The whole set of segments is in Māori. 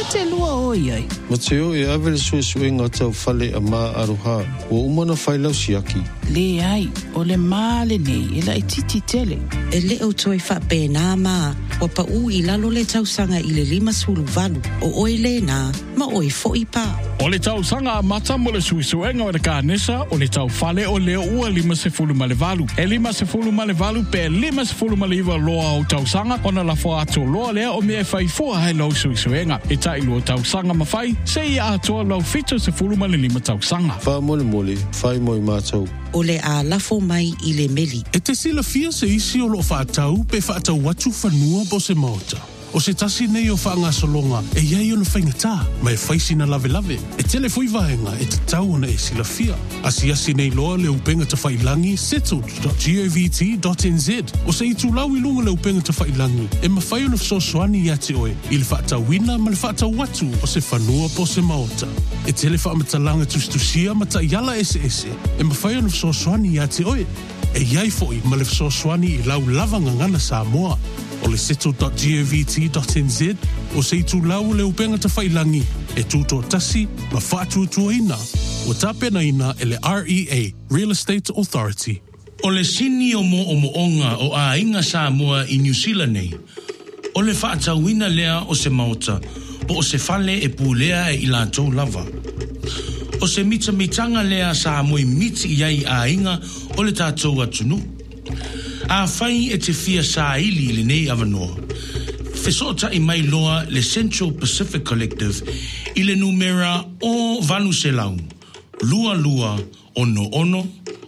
te lua oi ai. Mateo e avele sue ngā tau whale a mā aroha. O umana whailau siaki. Le ai, o le male nei, e la titi tele. E le au toi wha pēnā mā, wa pa u I lalo le tausanga I le 5 o oi le nā, ma oi fo I pā. O le tausanga mata mo le suisuenga o le kānesa, o le tau whale o leo ua 5 E 5 pe 5 loa o tausanga, ona la fo ato loa lea o mea whai fua hai lau suisuenga. E tai lua tausanga mawhai, se ia atoa lau 5 tausanga. Wha mole, whai moi mātou. O le a lafo mai I le meli. E te sila fia se isi o lo whaatau, pe whaatau watu whanua po se maota. O se tasi nei o whaanga solonga, e iai ona whaingatā, mai whaisina lave. E tele fui vaenga, e te tau ona e sila fia. Asi nei loa le upenga ta whailangi, settled.govt.nz. O se itu lau I lunga le upenga ta whailangi, e mawhai ona fsoswani ia te oe, I le whaatau wina, ma le whaatau watu, o se whanua po se maota. E tele whaamatalanga tustusia, ma ta iala ese, e mawhai ona fsoswani ia te oe. E iai foi, ma le fsoswani I lau lavanga ngana Samoa. O le settle.govt.nz o se itu lau le upenga ta whailangi e tūto tasi ma whātua ina o tāpena ina e le REA, Real Estate Authority. O le sini o moonga o a inga Samoa I New Zealand nei. O le whaatauina lea o se maota po o se whale e pūlea e I lātou lava. O se mitanga lea Samoa miti iai a inga o le tātou atunu. A whai e te fia sāili le nei avanoa. Fesota I mai loa le Central Pacific Collective I le numera o Vanuselau. Lua, ono.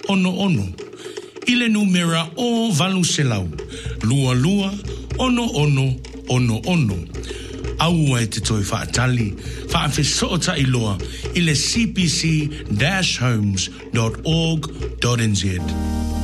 I le numera o Vanuselau. Lua, ono. Aua e te toi whaatali. Whaafesota I loa I le cpc-homes.org.nz.